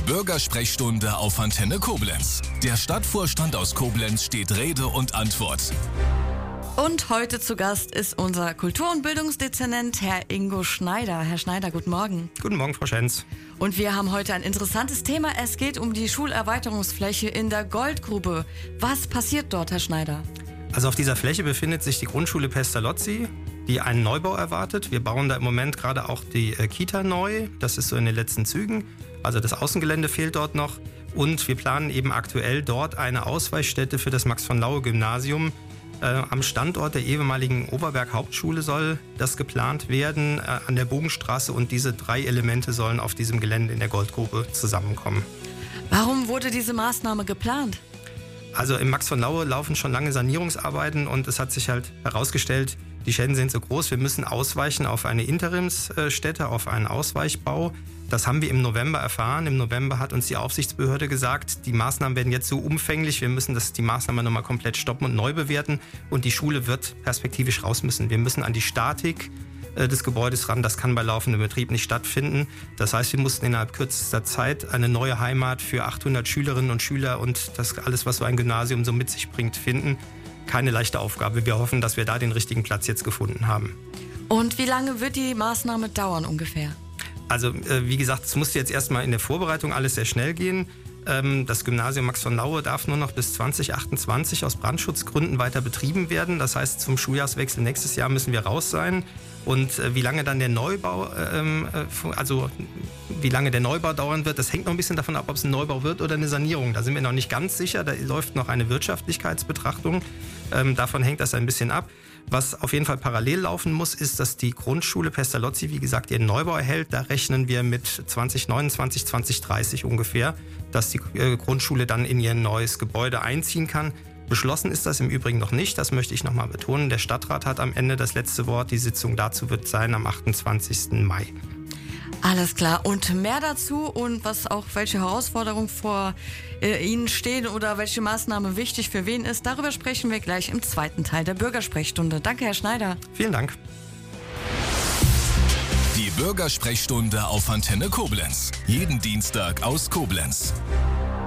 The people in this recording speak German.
Bürgersprechstunde auf Antenne Koblenz. Der Stadtvorstand aus Koblenz steht Rede und Antwort. Und heute zu Gast ist unser Kultur- und Bildungsdezernent, Herr Ingo Schneider. Herr Schneider, guten Morgen. Guten Morgen, Frau Schenz. Und wir haben heute ein interessantes Thema. Es geht um die Schulerweiterungsfläche in der Goldgrube. Was passiert dort, Herr Schneider? Also auf dieser Fläche befindet sich die Grundschule Pestalozzi, die einen Neubau erwartet. Wir bauen da im Moment gerade auch die Kita neu. Das ist so in den letzten Zügen. Also das Außengelände fehlt dort noch. Und wir planen eben aktuell dort eine Ausweichstätte für das Max-von-Laue-Gymnasium. Am Standort der ehemaligen Oberberg-Hauptschule soll das geplant werden, an der Bogenstraße. Und diese 3 Elemente sollen auf diesem Gelände in der Goldgrube zusammenkommen. Warum wurde diese Maßnahme geplant? Also im Max von Laue laufen schon lange Sanierungsarbeiten und es hat sich halt herausgestellt, die Schäden sind so groß, wir müssen ausweichen auf eine Interimsstätte, auf einen Ausweichbau. Das haben wir im November erfahren. Im November hat uns die Aufsichtsbehörde gesagt, die Maßnahmen werden jetzt so umfänglich, wir müssen die Maßnahme nochmal komplett stoppen und neu bewerten und die Schule wird perspektivisch raus müssen. Wir müssen an die Statik des Gebäudes ran, das kann bei laufendem Betrieb nicht stattfinden. Das heißt, wir mussten innerhalb kürzester Zeit eine neue Heimat für 800 Schülerinnen und Schüler und das alles, was so ein Gymnasium so mit sich bringt, finden. Keine leichte Aufgabe. Wir hoffen, dass wir da den richtigen Platz jetzt gefunden haben. Und wie lange wird die Maßnahme dauern ungefähr? Also wie gesagt, es musste jetzt erstmal in der Vorbereitung alles sehr schnell gehen. Das Gymnasium Max von Laue darf nur noch bis 2028 aus Brandschutzgründen weiter betrieben werden. Das heißt, zum Schuljahrswechsel nächstes Jahr müssen wir raus sein. Und wie lange dann der Neubau, wie lange der Neubau dauern wird, das hängt noch ein bisschen davon ab, ob es ein Neubau wird oder eine Sanierung. Da sind wir noch nicht ganz sicher. Da läuft noch eine Wirtschaftlichkeitsbetrachtung. Davon hängt das ein bisschen ab. Was auf jeden Fall parallel laufen muss, ist, dass die Grundschule Pestalozzi, wie gesagt, ihren Neubau erhält. Da rechnen wir mit 2029, 2030 ungefähr, dass die Grundschule dann in ihr neues Gebäude einziehen kann. Beschlossen ist das im Übrigen noch nicht, das möchte ich nochmal betonen. Der Stadtrat hat am Ende das letzte Wort. Die Sitzung dazu wird sein am 28. Mai. Alles klar. Und mehr dazu und welche Herausforderungen vor Ihnen stehen oder welche Maßnahme wichtig für wen ist, darüber sprechen wir gleich im zweiten Teil der Bürgersprechstunde. Danke, Herr Schneider. Vielen Dank. Die Bürgersprechstunde auf Antenne Koblenz. Jeden Dienstag aus Koblenz.